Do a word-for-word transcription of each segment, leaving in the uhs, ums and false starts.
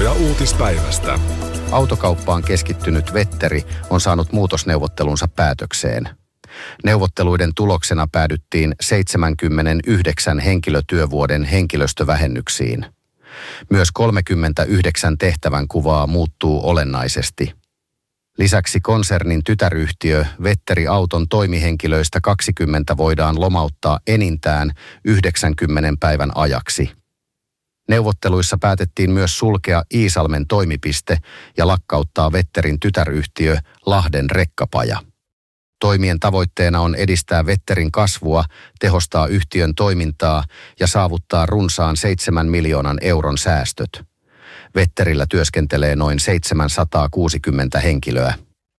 Havaintoja uutispäivästä. Autokauppaan keskittynyt Vetteri on saanut muutosneuvottelunsa päätökseen. Neuvotteluiden tuloksena päädyttiin seitsemänkymmentäyhdeksän henkilötyövuoden henkilöstövähennyksiin. Myös kolmekymmentäyhdeksän tehtävän kuvaa muuttuu olennaisesti. Lisäksi konsernin tytäryhtiö Vetteri Auton toimihenkilöistä kaksikymmentä voidaan lomauttaa enintään yhdeksänkymmentä päivän ajaksi. Neuvotteluissa päätettiin myös sulkea Iisalmen toimipiste ja lakkauttaa Vetterin tytäryhtiö Lahden rekkapaja. Toimien tavoitteena on edistää Vetterin kasvua, tehostaa yhtiön toimintaa ja saavuttaa runsaan seitsemän miljoonan euron säästöt. Vetterillä työskentelee noin seitsemänsataakuusikymmentä henkilöä.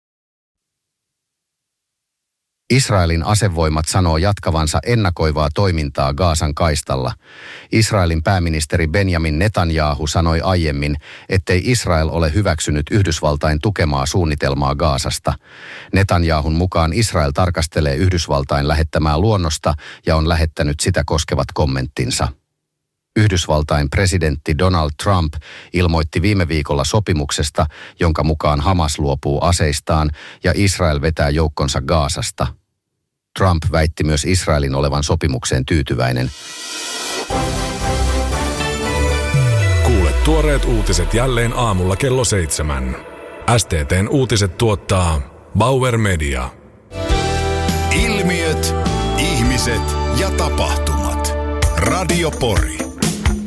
Israelin asevoimat sanoo jatkavansa ennakoivaa toimintaa Gazan kaistalla. Israelin pääministeri Benjamin Netanyahu sanoi aiemmin, ettei Israel ole hyväksynyt Yhdysvaltain tukemaa suunnitelmaa Gazasta. Netanyahun mukaan Israel tarkastelee Yhdysvaltain lähettämää luonnosta ja on lähettänyt sitä koskevat kommenttinsa. Yhdysvaltain presidentti Donald Trump ilmoitti viime viikolla sopimuksesta, jonka mukaan Hamas luopuu aseistaan ja Israel vetää joukkonsa Gazasta. Trump väitti myös Israelin olevan sopimukseen tyytyväinen. Kuule tuoreet uutiset jälleen aamulla kello seitsemän. S T T:n uutiset tuottaa Bauer Media. Ilmiöt, ihmiset ja tapahtumat. Radio Pori.